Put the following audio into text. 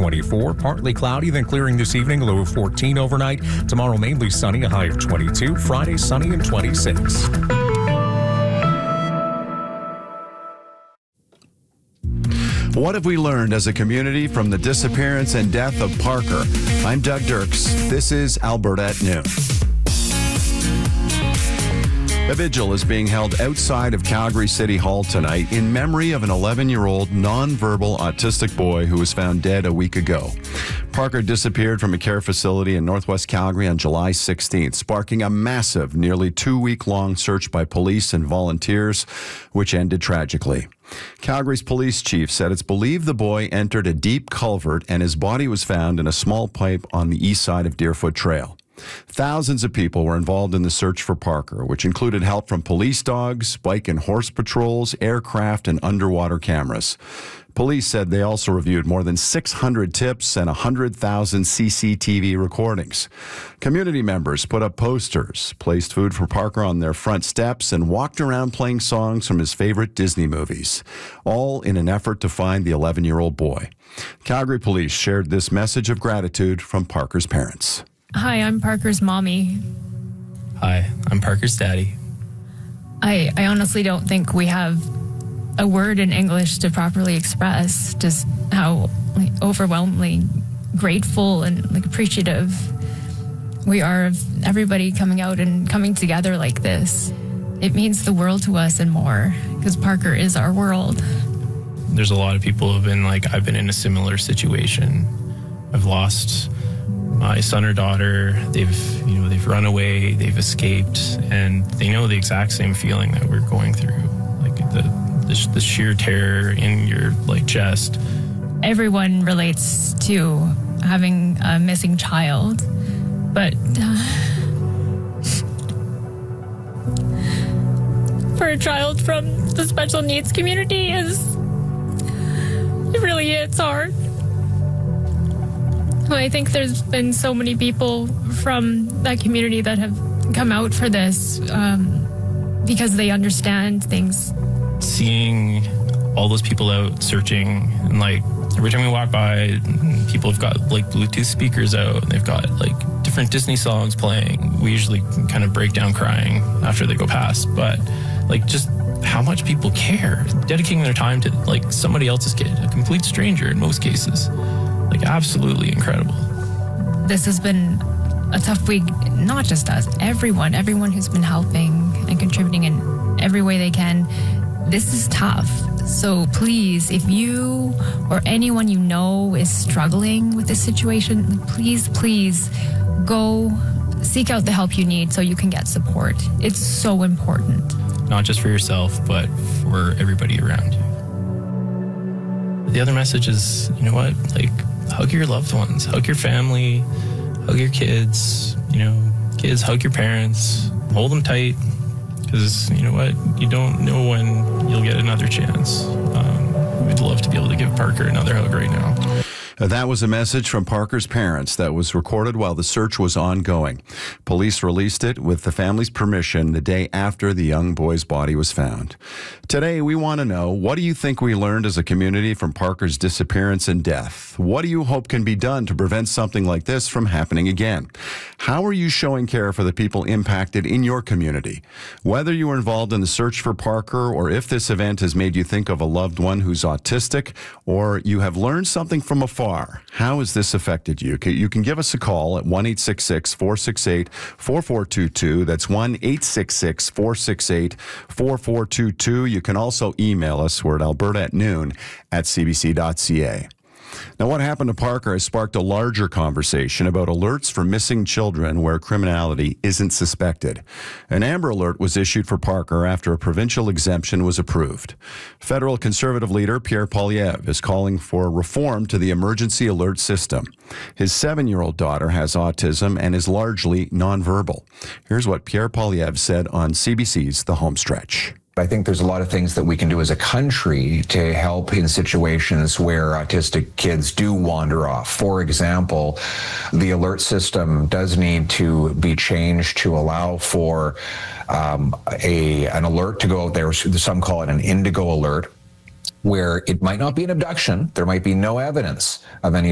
24. Partly cloudy, then clearing this evening, low of 14 overnight. Tomorrow mainly sunny, a high of 22. Friday sunny and 26. What have we learned as a community from the disappearance and death of Parker? I'm Doug Dirks. This is Alberta at Noon. A vigil is being held outside of Calgary City Hall tonight in memory of an 11-year-old nonverbal autistic boy who was found dead a week ago. Parker disappeared from a care facility in Northwest Calgary on July 16th, sparking a massive, nearly 2-week-long search by police and volunteers, which ended tragically. Calgary's police chief said it's believed the boy entered a deep culvert and his body was found in a small pipe on the east side of Deerfoot Trail. Thousands of people were involved in the search for Parker, which included help from police dogs, bike and horse patrols, aircraft, and underwater cameras. Police said they also reviewed more than 600 tips and 100,000 CCTV recordings. Community members put up posters, placed food for Parker on their front steps, and walked around playing songs from his favorite Disney movies, all in an effort to find the 11-year-old boy. Calgary Police shared this message of gratitude from Parker's parents. Hi, I'm Parker's mommy. Hi, I'm Parker's daddy. I honestly don't think we have a word in English to properly express just how overwhelmingly grateful and appreciative we are of everybody coming out and coming together like this. It means the world to us and more, because Parker is our world. There's a lot of people who have been I've been in a similar situation. I've lost my son or daughter. They've run away, they've escaped, and they know the exact same feeling that we're going through. The sheer terror in your chest. Everyone relates to having a missing child, but for a child from the special needs community it's hard. I think there's been so many people from that community that have come out for this because they understand things. Seeing all those people out searching, and every time we walk by, people have got Bluetooth speakers out and they've got different Disney songs playing. We usually kind of break down crying after they go past, but just how much people care, dedicating their time to somebody else's kid, a complete stranger in most cases. Absolutely incredible. This has been a tough week, not just us, everyone who's been helping and contributing in every way they can. This is tough. So please, if you or anyone you know is struggling with this situation, please go seek out the help you need so you can get support. It's so important. Not just for yourself, but for everybody around you. The other message is, hug your loved ones, hug your family, hug your kids, kids, hug your parents, hold them tight. Because you don't know when you'll get another chance. We'd love to be able to give Parker another hug right now. That was a message from Parker's parents that was recorded while the search was ongoing. Police released it with the family's permission the day after the young boy's body was found. Today, we want to know, what do you think we learned as a community from Parker's disappearance and death? What do you hope can be done to prevent something like this from happening again? How are you showing care for the people impacted in your community? Whether you were involved in the search for Parker, or if this event has made you think of a loved one who's autistic, or you have learned something from afar, how has this affected you? You can give us a call at 1-866-468-4422. That's 1-866-468-4422. You can also email us. We're at alberta@noon@cbc.ca. Now, what happened to Parker has sparked a larger conversation about alerts for missing children where criminality isn't suspected. An Amber Alert was issued for Parker after a provincial exemption was approved. Federal Conservative leader Pierre Poilievre is calling for reform to the emergency alert system. His 7-year-old daughter has autism and is largely nonverbal. Here's what Pierre Poilievre said on CBC's The Homestretch. I think there's a lot of things that we can do as a country to help in situations where autistic kids do wander off. For example, the alert system does need to be changed to allow for an alert to go out there. Some call it an indigo alert, where it might not be an abduction. There might be no evidence of any